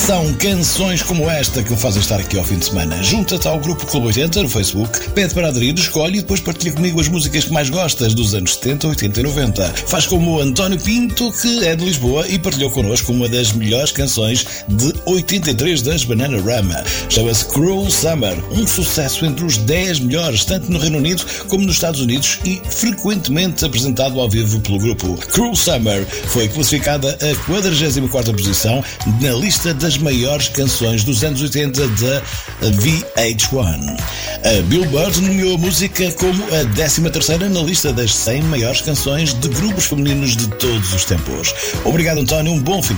São canções como esta que o fazem estar aqui ao fim de semana. Junta-te ao grupo Clube 80 no Facebook, pede para aderir, escolhe e depois partilha comigo as músicas que mais gostas dos anos 70, 80 e 90. Faz como o António Pinto, que é de Lisboa e partilhou connosco uma das melhores canções de 83 das Bananarama. Chama-se Cruel Summer, um sucesso entre os 10 melhores, tanto no Reino Unido como nos Estados Unidos e frequentemente apresentado ao vivo pelo grupo. Cruel Summer foi classificada a 44ª posição na lista das maiores canções dos anos 80 da VH1. A Billboard nomeou a música como a 13ª na lista das 100 maiores canções de grupos femininos de todos os tempos. Obrigado, António, um bom fim de